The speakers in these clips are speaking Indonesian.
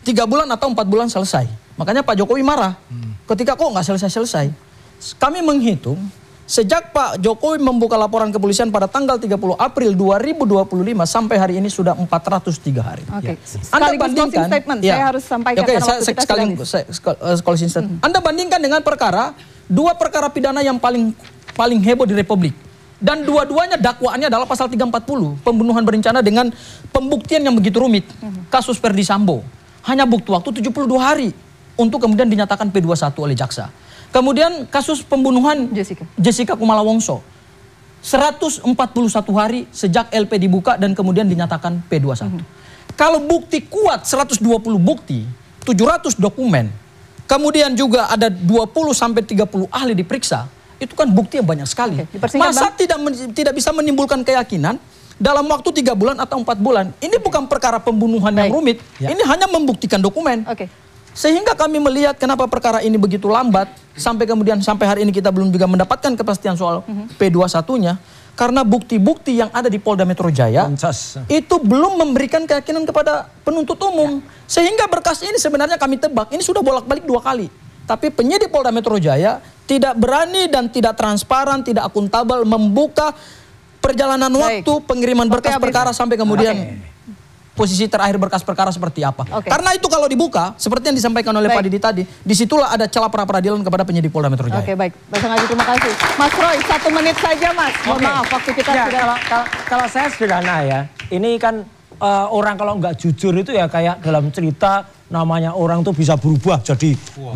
3 bulan atau 4 bulan selesai. Makanya Pak Jokowi marah ketika kok nggak selesai-selesai. Kami menghitung sejak Pak Jokowi membuka laporan kepolisian pada tanggal 30 April 2025 sampai hari ini sudah 403 hari. Oke. Anda bandingkan, statement, saya harus sampaikan Anda bandingkan dengan perkara, 2 perkara pidana yang paling heboh di Republik. Dan dua-duanya dakwaannya adalah pasal 340, pembunuhan berencana dengan pembuktian yang begitu rumit. Kasus Ferdi Sambo, hanya butuh waktu 72 hari untuk kemudian dinyatakan P21 oleh jaksa. Kemudian kasus pembunuhan Jessica Kumala Wongso, 141 hari sejak LP dibuka dan kemudian dinyatakan P21. Kalau bukti kuat 120 bukti, 700 dokumen, kemudian juga ada 20-30 ahli diperiksa, itu kan bukti yang banyak sekali. Masa tidak bisa menimbulkan keyakinan dalam waktu 3 bulan atau 4 bulan? Ini bukan perkara pembunuhan yang rumit, ini hanya membuktikan dokumen. Sehingga kami melihat kenapa perkara ini begitu lambat, sampai hari ini kita belum juga mendapatkan kepastian soal P21-nya, karena bukti-bukti yang ada di Polda Metro Jaya itu belum memberikan keyakinan kepada penuntut umum. Sehingga berkas ini sebenarnya kami tebak, ini sudah bolak-balik 2 kali. Tapi penyidik Polda Metro Jaya tidak berani dan tidak transparan, tidak akuntabel membuka perjalanan waktu pengiriman berkas perkara sampai kemudian posisi terakhir berkas perkara seperti apa. Karena itu kalau dibuka, seperti yang disampaikan oleh Pak Didi tadi, disitulah ada celah pra-peradilan kepada penyidik Polda Metro Jaya. Oke, baik. Mas Ngaji, terima kasih. Mas Roy, 1 menit saja Mas. Mohon maaf, waktu kita sudah... Kalau saya sederhana ya, ini kan orang kalau nggak jujur itu ya kayak dalam cerita namanya orang tuh bisa berubah jadi,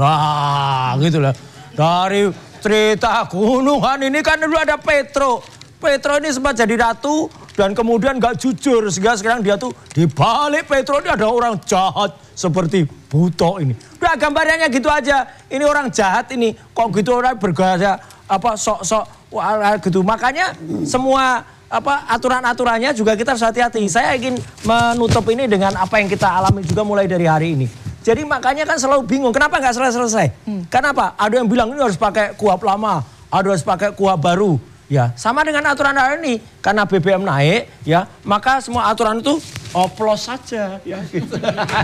nah gitu lah. Dari cerita gunungan ini kan dulu ada Petro. Petro ini sempat jadi ratu dan kemudian nggak jujur sehingga sekarang dia tuh di balik Petro ini ada orang jahat seperti Buto ini. Udah gambarnya gitu aja. Ini orang jahat ini kok gitu orang bergaya apa sok-sok gitu. Makanya semua aturan-aturannya juga kita harus hati-hati. Saya ingin menutup ini dengan apa yang kita alami juga mulai dari hari ini. Jadi makanya kan selalu bingung, kenapa nggak selesai-selesai? Kenapa? Ada yang bilang ini harus pakai kuhab lama, ada harus pakai kuhab baru. Ya, sama dengan aturan hari ini, karena BBM naik, ya, maka semua aturan itu oplos saja. Ya, gitu.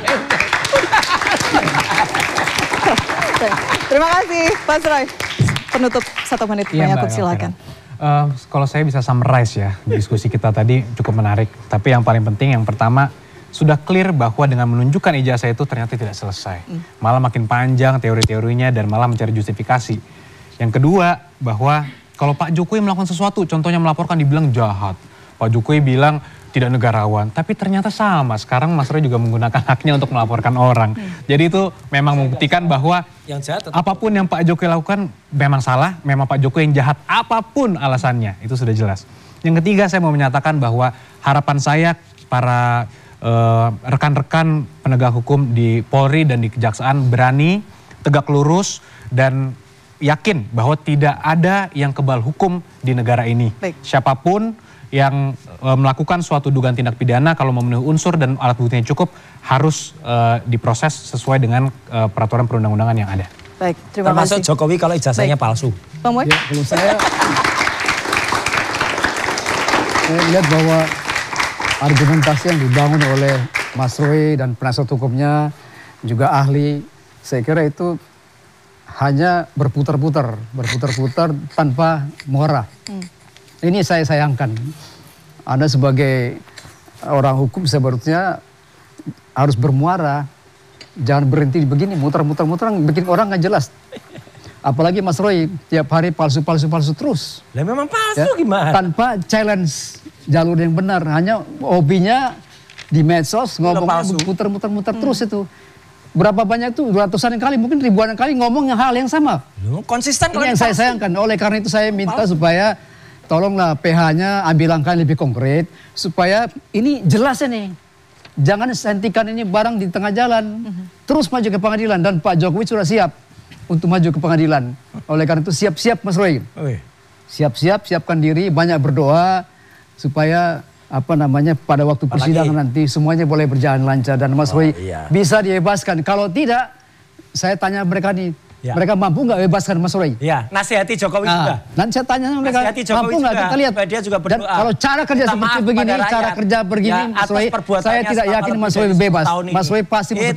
Terima kasih, Pak Roy. Penutup 1 menit, Mbak, silakan. Kalau saya bisa summarize ya, diskusi kita tadi cukup menarik. Tapi yang paling penting yang pertama, sudah clear bahwa dengan menunjukkan ijazah itu ternyata tidak selesai. Malah makin panjang teori-teorinya dan malah mencari justifikasi. Yang kedua, bahwa kalau Pak Jokowi melakukan sesuatu, contohnya melaporkan dibilang jahat. Pak Jokowi bilang tidak negarawan, tapi ternyata sama. Sekarang Mas Roy juga menggunakan haknya untuk melaporkan orang. Jadi itu memang membuktikan bahwa apapun yang Pak Jokowi lakukan memang salah, memang Pak Jokowi yang jahat, apapun alasannya, itu sudah jelas. Yang ketiga, saya mau menyatakan bahwa harapan saya para rekan-rekan penegak hukum di Polri dan di Kejaksaan berani, tegak lurus, dan yakin bahwa tidak ada yang kebal hukum di negara ini. Siapapun yang melakukan suatu dugaan tindak pidana, kalau memenuhi unsur dan alat buktinya cukup, harus diproses sesuai dengan peraturan perundang-undangan yang ada. Baik, terima kasih. Termasuk Jokowi kalau ijazahnya palsu. Bang Boy? Ya, kalau saya lihat bahwa argumentasi yang dibangun oleh Mas Roy dan penasihat hukumnya, juga ahli, saya kira itu hanya berputar-putar tanpa muara. Ini saya sayangkan. Anda sebagai orang hukum sebenarnya harus bermuara. Jangan berhenti begini, muter-muter bikin orang nggak jelas. Apalagi Mas Roy tiap hari palsu terus. Lah memang palsu ya? Gimana? Tanpa challenge jalur yang benar. Hanya hobinya di medsos ngomong muter-muter terus itu. Berapa banyak tuh, ratusan kali, mungkin ribuan kali ngomong hal yang sama. Konsisten kalau ini yang saya sayangkan. Oleh karena itu saya minta supaya tolonglah PH-nya ambil langkah lebih konkret. Supaya ini jelas ini. Jangan hentikan ini barang di tengah jalan. Terus maju ke pengadilan. Dan Pak Jokowi sudah siap untuk maju ke pengadilan. Oleh karena itu siap-siap Mas Roy. Siap-siap, siapkan diri, banyak berdoa. Supaya pada waktu persidangan nanti semuanya boleh berjalan lancar dan Mas Roy bisa dibebaskan. Kalau tidak, saya tanya mereka nih, mereka mampu nggak bebaskan Mas Roy? Iya, nasihati Jokowi juga. Nanti saya tanya mereka, mampu nggak? Kita lihat. Dia juga berdoa. Dan kalau cara kerja seperti begini, cara kerja begini, Mas Roy, saya tidak yakin Mas Roy bebas. Mas Roy pasti